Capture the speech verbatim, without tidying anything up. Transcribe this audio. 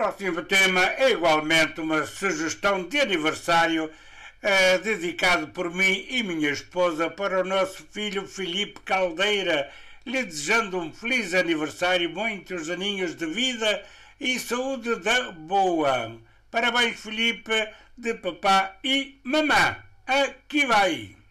próximo tema é igualmente uma sugestão de aniversário eh, dedicado por mim e minha esposa para o nosso filho Filipe Caldeira, lhe desejando um feliz aniversário, muitos aninhos de vida e saúde da boa. Parabéns, Filipe, de papá e mamã. Aqui vai!